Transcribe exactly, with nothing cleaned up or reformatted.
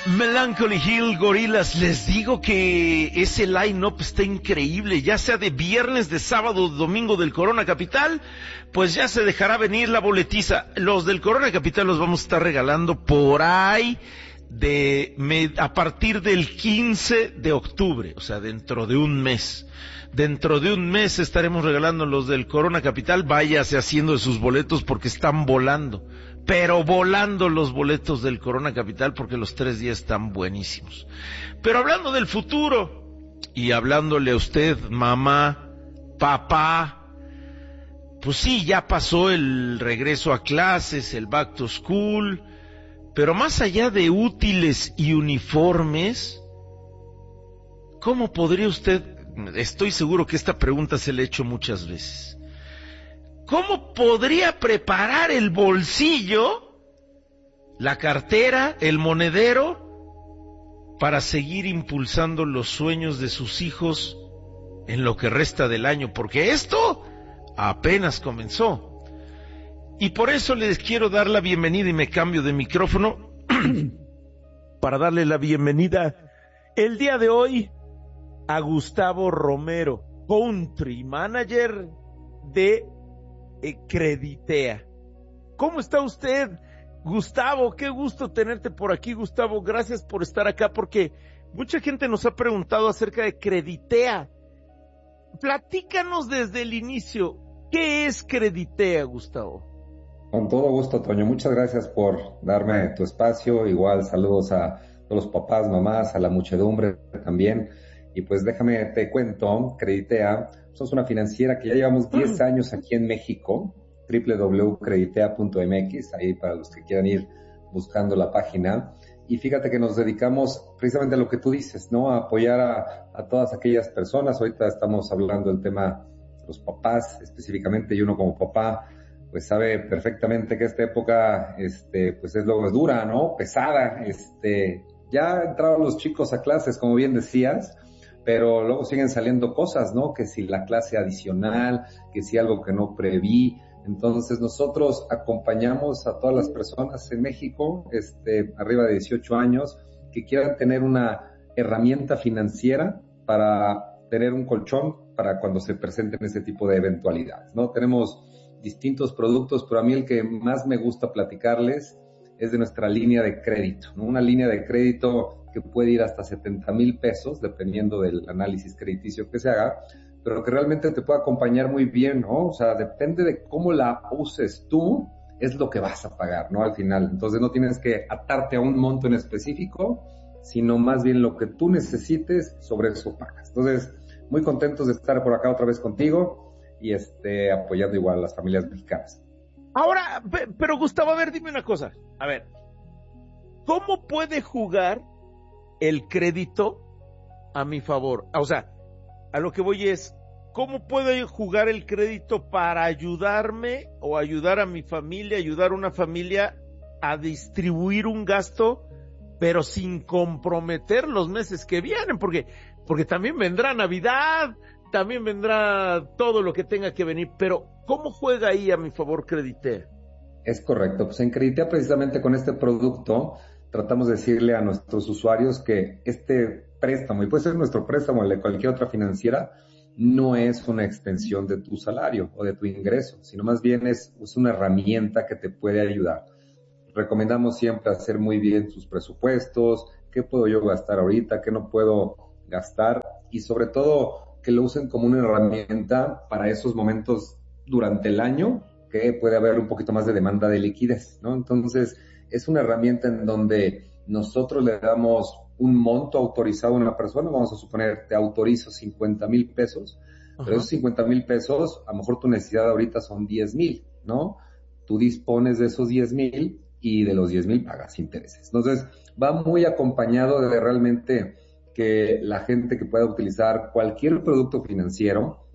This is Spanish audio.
Melancholy Hill, Gorillaz, les digo que ese line-up está increíble, ya sea de viernes, de sábado, de domingo del Corona Capital, pues ya se dejará venir la boletiza. Los del Corona Capital los vamos a estar regalando por ahí de a partir del quince de octubre, o sea, dentro de un mes. Dentro de un mes estaremos regalando los del Corona Capital. Váyase haciendo de sus boletos porque están volando, pero volando los boletos del Corona Capital porque los tres días están buenísimos. Pero hablando del futuro y hablándole a usted, mamá, papá, pues sí, ya pasó el regreso a clases, el back to school, pero más allá de útiles y uniformes, ¿cómo podría usted? Estoy seguro que esta pregunta se le ha hecho muchas veces. ¿Cómo podría preparar el bolsillo, la cartera, el monedero, para seguir impulsando los sueños de sus hijos en lo que resta del año? Porque esto apenas comenzó. Y por eso les quiero dar la bienvenida y me cambio de micrófono para darle la bienvenida el día de hoy a Gustavo Romero, Country Manager de eh, Creditea. ¿Cómo está usted, Gustavo? Qué gusto tenerte por aquí, Gustavo. Gracias por estar acá, porque mucha gente nos ha preguntado acerca de Creditea. Platícanos desde el inicio, ¿qué es Creditea, Gustavo? Con todo gusto, Toño. Muchas gracias por darme tu espacio. Igual saludos a todos los papás, mamás, a la muchedumbre también. Y pues déjame te cuento, Creditea, somos una financiera que ya llevamos diez años aquí en México, doble u doble u doble u punto creditea punto m x, ahí para los que quieran ir buscando la página. Y fíjate que nos dedicamos precisamente a lo que tú dices, ¿no? A apoyar a, a todas aquellas personas. Ahorita estamos hablando del tema de los papás específicamente, y uno como papá pues sabe perfectamente que esta época este pues es luego es dura, ¿no? Pesada. Este, ya entraron los chicos a clases, como bien decías, pero luego siguen saliendo cosas, ¿no? Que si la clase adicional, que si algo que no preví. Entonces nosotros acompañamos a todas las personas en México, este, arriba de dieciocho años, que quieran tener una herramienta financiera para tener un colchón para cuando se presenten ese tipo de eventualidades, ¿no? Tenemos distintos productos, pero a mí el que más me gusta platicarles es de nuestra línea de crédito, ¿no? Una línea de crédito que puede ir hasta setenta mil pesos, dependiendo del análisis crediticio que se haga, pero que realmente te puede acompañar muy bien, ¿no? O sea, depende de cómo la uses tú, es lo que vas a pagar, ¿no? Al final. Entonces no tienes que atarte a un monto en específico, sino más bien lo que tú necesites, sobre eso pagas. Entonces, muy contentos de estar por acá otra vez contigo y este apoyando igual a las familias mexicanas. Ahora, pero Gustavo, a ver, dime una cosa. A ver, ¿cómo puede jugar el crédito a mi favor? O sea, a lo que voy es, ¿cómo puede jugar el crédito para ayudarme o ayudar a mi familia, ayudar a una familia a distribuir un gasto, pero sin comprometer los meses que vienen? Porque, porque también vendrá Navidad, también vendrá todo lo que tenga que venir, pero ¿cómo juega ahí a mi favor Creditea? Es correcto, pues en Creditea precisamente con este producto tratamos de decirle a nuestros usuarios que este préstamo, y puede ser nuestro préstamo o el de cualquier otra financiera, no es una extensión de tu salario o de tu ingreso, sino más bien es, es una herramienta que te puede ayudar. Recomendamos siempre hacer muy bien tus presupuestos, qué puedo yo gastar ahorita, qué no puedo gastar, y sobre todo que lo usen como una herramienta para esos momentos durante el año que puede haber un poquito más de demanda de liquidez, ¿no? Entonces, es una herramienta en donde nosotros le damos un monto autorizado a una persona. Vamos a suponer, te autorizo cincuenta mil pesos, Ajá. Pero esos cincuenta mil pesos, a lo mejor tu necesidad ahorita son diez mil, ¿no? Tú dispones de esos diez mil y de los diez mil pagas intereses. Entonces, va muy acompañado de realmente que la gente que pueda utilizar cualquier producto financiero